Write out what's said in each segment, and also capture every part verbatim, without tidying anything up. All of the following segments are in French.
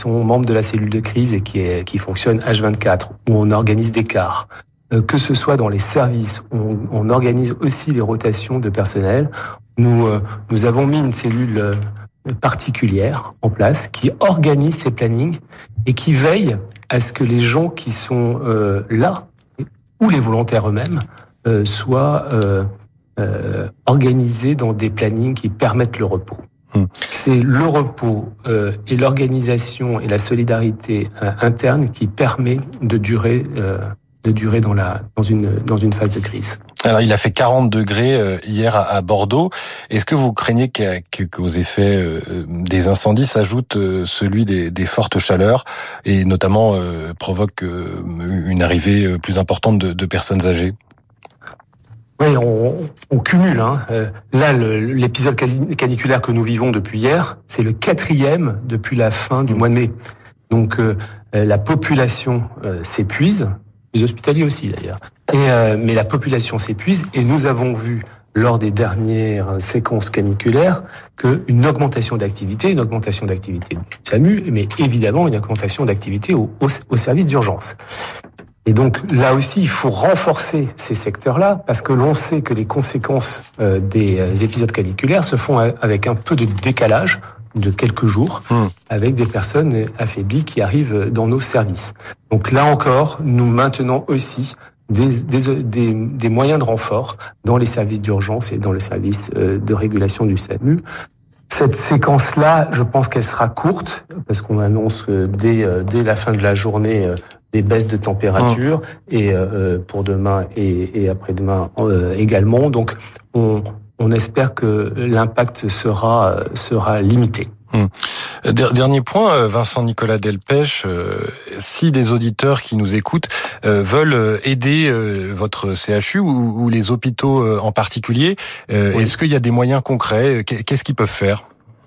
sont membres de la cellule de crise et qui, est, qui fonctionnent H vingt-quatre, où on organise des quarts. Que ce soit dans les services, où on, on organise aussi les rotations de personnel. Nous, euh, nous avons mis une cellule euh, particulière en place qui organise ces plannings et qui veille à ce que les gens qui sont euh, là, ou les volontaires eux-mêmes, euh, soient euh, euh, organisés dans des plannings qui permettent le repos. Mmh. C'est le repos euh, et l'organisation et la solidarité euh, interne qui permet de durer... Euh, de durer dans la dans une dans une phase de crise. Alors il a fait quarante degrés hier à, à Bordeaux. Est-ce que vous craignez qu'à, qu'aux effets euh, des incendies s'ajoute euh, celui des, des fortes chaleurs et notamment euh, provoque euh, une arrivée plus importante de, de personnes âgées? Oui, on, on cumule. Hein. Euh, là, le, l'épisode caniculaire que nous vivons depuis hier, c'est le quatrième depuis la fin du mois de mai. Donc euh, la population euh, s'épuise. Les hospitaliers aussi d'ailleurs. Et, euh, mais la population s'épuise et nous avons vu lors des dernières séquences caniculaires qu'une augmentation d'activité, une augmentation d'activité du SAMU, mais évidemment une augmentation d'activité au, au, au service d'urgence. Et donc là aussi, il faut renforcer ces secteurs-là parce que l'on sait que les conséquences euh, des épisodes caniculaires se font avec un peu de décalage de quelques jours, mmh. avec des personnes affaiblies qui arrivent dans nos services. Donc là encore, nous maintenons aussi des, des, des, des moyens de renfort dans les services d'urgence et dans le service de régulation du SAMU. Cette séquence-là, je pense qu'elle sera courte, parce qu'on annonce dès, dès la fin de la journée des baisses de température, mmh. et euh, pour demain et, et après-demain euh, également. Donc on On espère que l'impact sera sera limité. Hum. Dernier point, Vincent Nicolas Delpech, euh, si des auditeurs qui nous écoutent euh, veulent aider euh, votre C H U ou, ou les hôpitaux euh, en particulier, euh, oui. Est-ce qu'il y a des moyens concrets? Qu'est-ce qu'ils peuvent faire?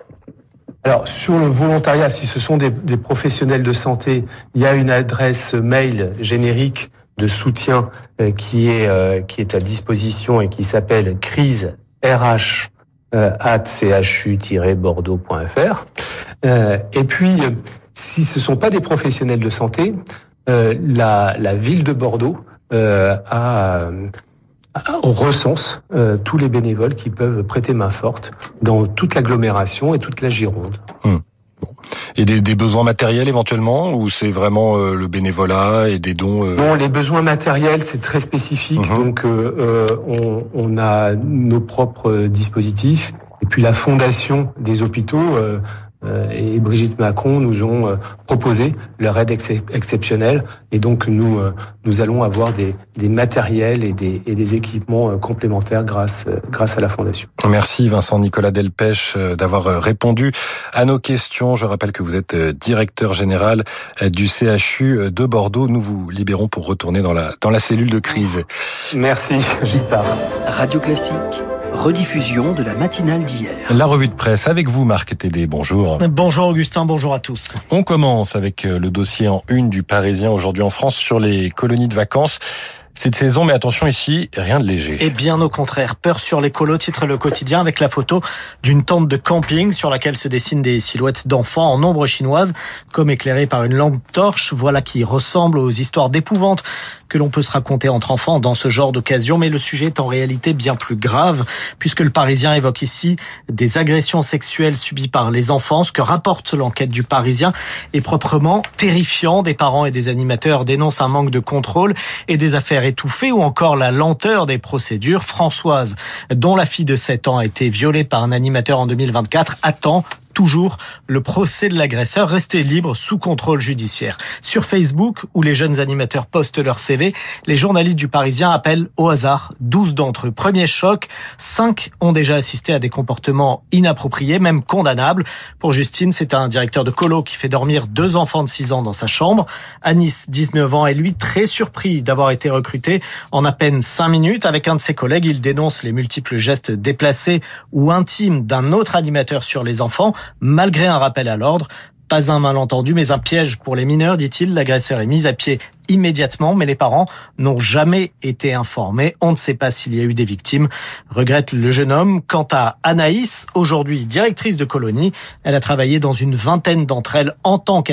Alors, sur le volontariat, si ce sont des, des professionnels de santé, il y a une adresse mail générique de soutien euh, qui est euh, qui est à disposition et qui s'appelle crise R H euh, arobase c h u tiret bordeaux point f r. Euh, et puis, si ce sont pas des professionnels de santé, euh, la, la ville de Bordeaux euh, a, a, on recense euh, tous les bénévoles qui peuvent prêter main forte dans toute l'agglomération et toute la Gironde. Hum. Bon. Et des, des besoins matériels éventuellement, ou c'est vraiment euh, le bénévolat et des dons euh... Non, les besoins matériels, c'est très spécifique. Uh-huh. Donc, euh, on, on a nos propres dispositifs. Et puis, la fondation des hôpitaux euh, euh, et Brigitte Macron nous ont euh, proposé leur aide ex- exceptionnelle. Et donc, nous euh, nous allons avoir des, des matériels et des, et des équipements euh, complémentaires grâce euh, grâce à la fondation. Merci Vincent Nicolas Delpech euh, d'avoir répondu à nos questions. Je rappelle que vous êtes euh, directeur général euh, du C H U de Bordeaux. Nous vous libérons pour retourner dans la dans la cellule de crise. Merci, j'y pars. Radio Classique. Rediffusion de la matinale d'hier. La revue de presse avec vous, Marc Tédé. Bonjour. Bonjour Augustin, bonjour à tous. On commence avec le dossier en une du Parisien aujourd'hui en France sur les colonies de vacances. Cette saison, mais attention ici, rien de léger. Et bien au contraire, peur sur les colos, titre Le Quotidien avec la photo d'une tente de camping sur laquelle se dessinent des silhouettes d'enfants en ombre chinoise, comme éclairées par une lampe torche. Voilà qui ressemble aux histoires d'épouvante que l'on peut se raconter entre enfants dans ce genre d'occasion. Mais le sujet est en réalité bien plus grave, puisque le Parisien évoque ici des agressions sexuelles subies par les enfants. Ce que rapporte l'enquête du Parisien est proprement terrifiant. Des parents et des animateurs dénoncent un manque de contrôle et des affaires étouffées ou encore la lenteur des procédures. Françoise, dont la fille de sept ans a été violée par un animateur en deux mille vingt-quatre, attend toujours le procès de l'agresseur, resté libre sous contrôle judiciaire. Sur Facebook, où les jeunes animateurs postent leur C V, les journalistes du Parisien appellent au hasard douze d'entre eux. Premier choc, cinq ont déjà assisté à des comportements inappropriés, même condamnables. Pour Justine, c'est un directeur de colo qui fait dormir deux enfants de six ans dans sa chambre. Anis, dix-neuf ans, est lui très surpris d'avoir été recruté en à peine cinq minutes. Avec un de ses collègues, il dénonce les multiples gestes déplacés ou intimes d'un autre animateur sur les enfants. Malgré un rappel à l'ordre, pas un malentendu, mais un piège pour les mineurs, dit-il. L'agresseur est mis à pied immédiatement, mais les parents n'ont jamais été informés. On ne sait pas s'il y a eu des victimes, regrette le jeune homme. Quant à Anaïs, aujourd'hui directrice de colonie, elle a travaillé dans une vingtaine d'entre elles en tant qu'animatrice.